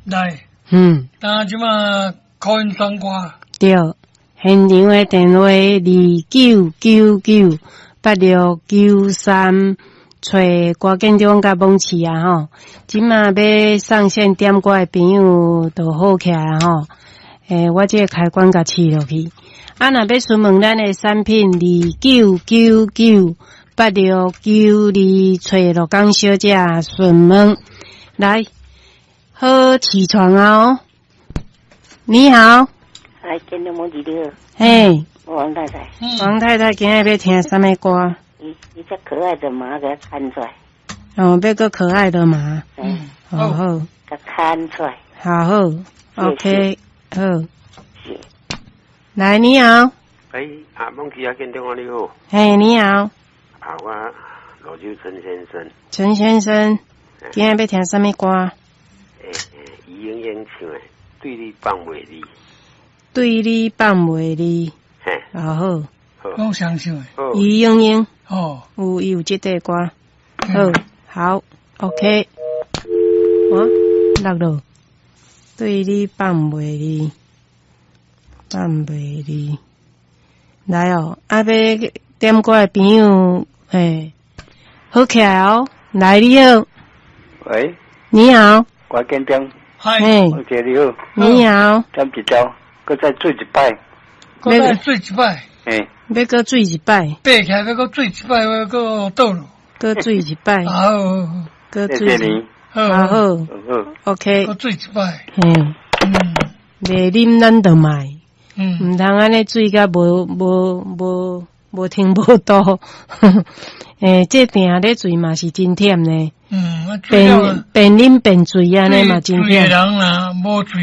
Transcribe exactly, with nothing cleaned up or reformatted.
来， 嗯， 那即马考因双歌。 对，现场的电话二九九九八六九三，找歌建中甲蒙市啊吼，即马要上线点歌的朋友就好起来吼。诶，我这个开关甲试落去。啊，若要询问咱的产品，二九九九八六九二，找罗江小姐询问。来，好起床啊！哦，你好。 来，见到蒙弟弟好。 嘿， 王太太。 王太太今日要听什么歌？ 伊伊只可爱的马给它看出来。 哦，要个可爱的马。 嗯。 好好。 给它看出来。 好好。OK。好。 是。 来，你好。 哎，啊，蒙奇啊，见电话你好。 嘿，你好。 啊，我罗州陈先生。 陈先生，今日要听什么歌？ 诶诶，余英英唱的《对你放袂离》。 对你放袂离。 嘿。 好好。 我相信诶。 余英英。 哦。 有有这个歌。好，好 ，OK。我落落。对你放袂离，放袂离。来哦，啊要点歌的朋友，嘿，好起来哦。来，你好。 喂。 你好。 我建中。 嗨。 我姐你好。 你好。 点一条，搁再做一摆。 搁再做一摆。 嘿。 要搁做一摆。 爬起来要搁做一摆，要搁倒落。 搁做一摆。 好。 搁做一摆。好好。好。OK。 搁做一摆。 嘿。嗯。袂啉咱就卖。 嗯。 毋通安尼水甲无无无无停无倒。诶，这定咧醉嘛是真忝呢。 嗯， 边边啉边醉安尼嘛真忝。 醉的人啦，无醉。